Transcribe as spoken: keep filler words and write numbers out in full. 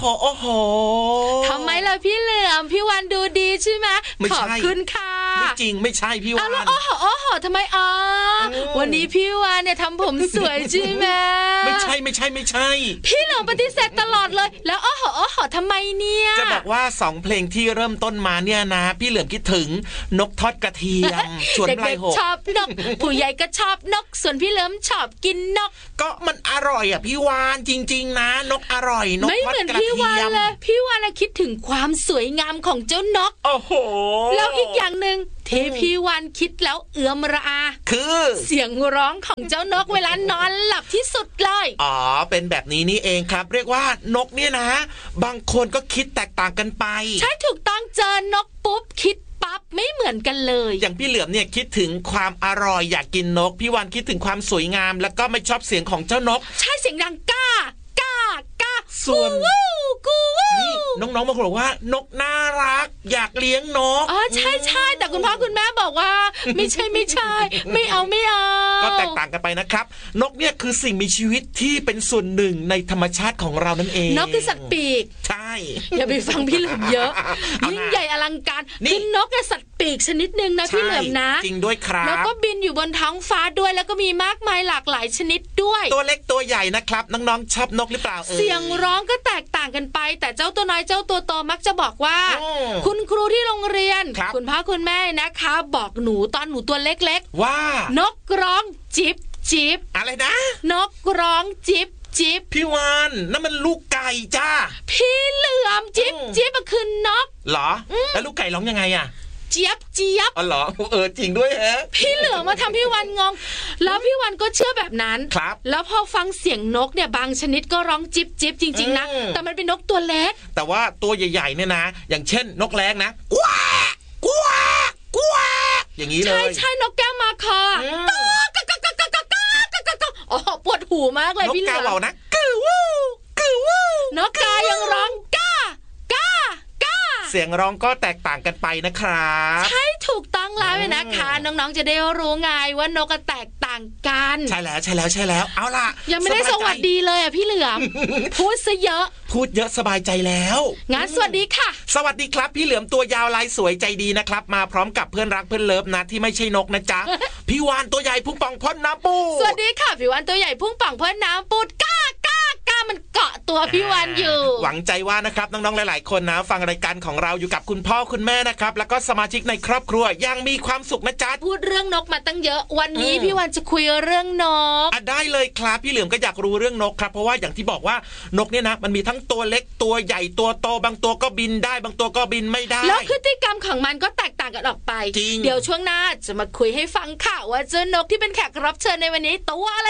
โหโอ้โหทำไมล่ะพี่เหลือมพี่วันดูดีใช่ไหมขอบคุณค่ะไม่จริงไม่ใช่พี่วันโอ้โหโอ้โหทำไมอ๋อวันนี้พี่วันเนี่ยทำผมสวยใช่ไหมไม่ใช่ไม่ใช่ไม่ใช่พี่เหลือมปฏิเสธตลอดเลยแล้วโอ้โหโอ้โหทำไมเนี่ยจะบอกว่าสองเพลงที่เริ่มต้นมาเนี่ยนะพี่เหลือมคิดถึงนกทอดกระเทียมชวนปลายหกชอบนกผู้ใหญ่ก็ชอบนกส่วนพี่เหลือมชอบกินนกก็มันอร่อยอ่ะพี่วานจริงๆนะนกอร่อยนกทอดกระเทียมไม่เหมือนพี่วานเลยพี่วานคิดถึงความสวยงามของเจ้านกโอ้โหแล้วอีกอย่างนึงที่พี่วานคิดแล้วเอื้อมระอาคือเสียงร้องของเจ้านกเวลานอนหลับที่สุดเลยอ๋อเป็นแบบนี้นี่เองครับเรียกว่านกเนี่ยนะบางคนก็คิดแตกต่างกันไปใช่ถูกต้องเจอนกปุ๊บคิดปั๊บไม่เหมือนกันเลยอย่างพี่เหลือมเนี่ยคิดถึงความอร่อยอยากกินนกพี่วานคิดถึงความสวยงามแล้วก็ไม่ชอบเสียงของเจ้านกใช่เสียงดังก้าก้าก้าส่วนกูนี่น้องๆบางคนบอกว่านกน่ารักอยากเลี้ยงนกอ๋อใช่ใช่แต่คุณพ่อคุณแม่บอกว่าไม่ใช่ไม่ใช่ไม่เอาไม่เอาก็แตกต่างกันไปนะครับนกเนี่ยคือสิ่งมีชีวิตที่เป็นส่วนหนึ่งในธรรมชาติของเรานั่นเองนกคือสัตว์ปีกใช่อย่าไปฟังพี่เหลือมเยอะยิ่งใหญ่อลังการคือนกเป็นสัตว์ปีกชนิดนึงนะพี่เหลือมนะจริงด้วยครับแล้วก็บินอยู่บนท้องฟ้าด้วยแล้วก็มีมากมายหลากหลายชนิดด้วยตัวเล็กตัวใหญ่นะครับน้องๆชอบนกหรือเปล่าเอ่ยเสียงร้องก็แตกต่างกันไปแต่เจ้าตัวน้อยเจ้าตัวโตมักจะบอกว่าคุณครูที่โรงเรียนคุณพ่อคุณแม่นะคะบอกหนูตอนหนูตัวเล็กๆว่านกร้องจิบจิบอะไรนะนกร้องจิบจิบพี่วานนั่นมันลูกไก่จ้าพี่เหลือมจิบจิบคือนกเหรอแล้วลูกไก่ร้องยังไงอะเจี๊ยบเจี๊ยบอ๋อเหรอเออจริงด้วยฮะพี่เหลือมาทำพี่วันงงแล้วพี่วันก็เชื่อแบบนั้นครับแล้วพอฟังเสียงนกเนี่ยบางชนิดก็ร้องจิบจิบจริงๆนะแต่มันเป็นนกตัวเล็กแต่ว่าตัวใหญ่ๆเนี่ยนะอย่างเช่นนกแร้งนะกว้ากว้ากว้าอย่างนี้เลยใช่ใช่นกแก้วมาคอก๊ากก๊ากก๊ากก๊ากก๊ากก๊ากก๊ากอ๋อปวดหูมากเลยพี่เหลือนกกาเหล่านะกึ๊ววู้กึ๊ววู้นกกายังร้องก้าก้าก้าเสียงร้องก็แตกต่างกันไปนะครับใช่ถูกต้องแล้วนะคะน้องๆจะได้รู้ไงว่านกแตกต่างกันใช่แล้วใช่แล้วใช่แล้วเอาล่ะยังไม่ได้สวัสดีเลยอ่ะพี่เหลือมพูดซะเยอะพูดเยอะสบายใจแล้วงั้นสวัสดีค่ะสวัสดีครับพี่เหลือมตัวยาวลายสวยใจดีนะครับมาพร้อมกับเพื่อนรักเพื่อนเลิฟนะที่ไม่ใช่นกนะจ๊ะ พี่วานตัวใหญ่พุ่งป่องพ่นน้ำปูสวัสดีค่ะพี่วานตัวใหญ่พุ่งป่องพ่นน้ำปูก้าก้าก้ามันเกาะตัวพี่วานอยู่หวังใจว่านะครับน้องๆหลายๆคนนะฟังรายการของเราอยู่กับคุณพ่อคุณแม่นะครับแล้วก็สมาชิกในครอบครัวยังมีความสุขนะจ๊ะพูดเรื่องนกมาตั้งเยอะวันนี้พี่วานจะคุยเรื่องนกอ่ะได้เลยครับพี่เหลือมก็อยากรู้เรื่องนกครับเพราะว่าอย่างที่บอกว่านกเนี่ยนะมันมีทั้งตัวเล็กตัวใหญ่ตัวโตบางตัวก็บินได้บางตัวก็บินไม่ได้แล้วพฤติกรรมของมันก็แตกต่างกันออกไปเดี๋ยวช่วงหน้าจะมาคุยให้ฟังค่ะว่าเจ้านกที่เป็นแขกรับเชิญในวันนี้ตัวอะไร